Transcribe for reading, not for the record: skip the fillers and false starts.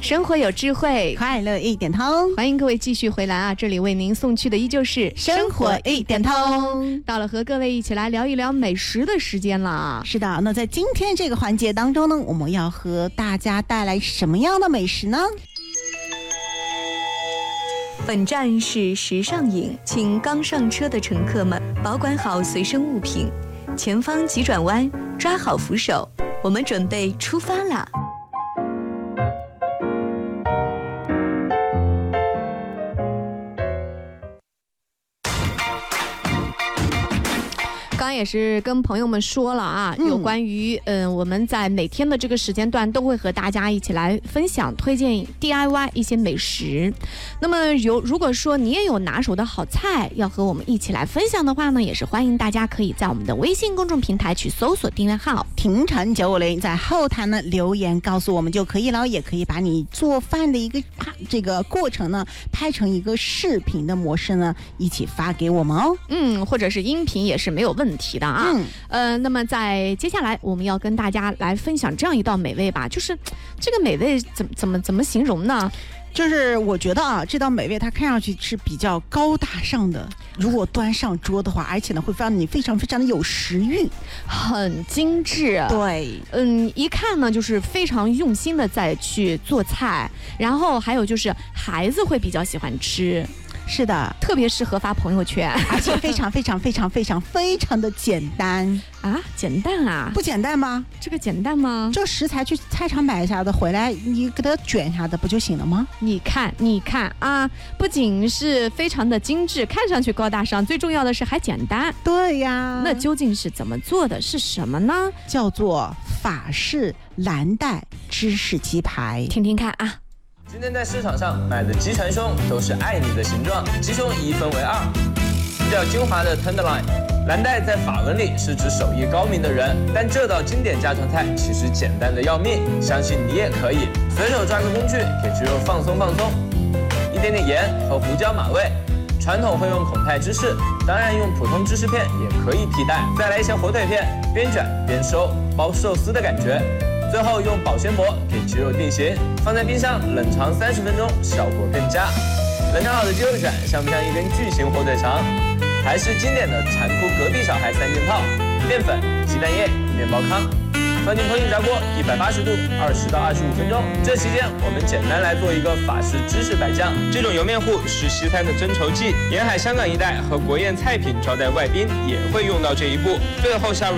生活有智慧， 快乐一点通。 欢迎各位继续回来啊！这里为您送去的依旧是生活一点通。 到了和各位一起来聊一聊美食的时间了。 是的，那在今天这个环节当中呢，我们要和大家带来什么样的美食呢？ 本站是时尚影，请刚上车的乘客们保管好随身物品，前方急转弯，抓好扶手，我们准备出发啦！ 刚刚也是跟朋友们说了啊，有关于我们在每天的这个时间段都会和大家一起来分享推荐 DIY 一些美食。那么如果说你也有拿手的好菜要和我们一起来分享的话呢，也是欢迎大家可以在我们的微信公众平台去搜索订阅号廷城950，在后台呢留言告诉我们就可以了，也可以把你做饭的一个这个过程呢拍成一个视频的模式呢一起发给我们哦。或者是音频也是没有问题的啊。 那么在接下来我们要跟大家来分享这样一道美味吧，就是这个美味怎么形容呢？ 就是我觉得啊，这道美味它看上去是比较高大上的，如果端上桌的话，而且呢会让你非常非常的有食欲， 很精致。 对， 一看呢就是非常用心的在去做菜，然后还有就是孩子会比较喜欢吃。 是的， 特别适合发朋友圈， 而且非常非常非常非常非常的简单啊！简单啊？ 不简单吗？ 这个简单吗？ 这食材去菜场买一下的，回来你给它卷一下的不就行了吗？ 你看啊，不仅是非常的精致，看上去高大上，最重要的是还简单。 对呀， 那究竟是怎么做的？是什么呢？ 叫做法式蓝带芝士鸡排， 听听看啊。 今天在市场上买的鸡全胸都是爱你的形状，鸡胸一分为二，比较精华的 tenderloin。蓝带在法文里是指手艺高明的人，但这道经典家常菜其实简单的要命，相信你也可以随手抓个工具给鸡肉放松放松，一点点盐和胡椒马味。传统会用孔泰芝士，当然用普通芝士片也可以替代。再来一些火腿片，边卷边收，包寿司的感觉。最后用保鲜膜给鸡肉定型，放在冰箱冷藏30分钟，效果更佳。冷藏好的鸡肉卷像不像一根巨型火腿肠？还是经典的残酷隔壁小孩3件套：面粉、鸡蛋液、面包糠。放进空气炸锅180度20到25分钟。这期间我们简单来做一个法式芝士白酱。这种油面糊是西餐的增稠剂，沿海香港一带和国宴菜品招待外宾也会用到这一步。最后下入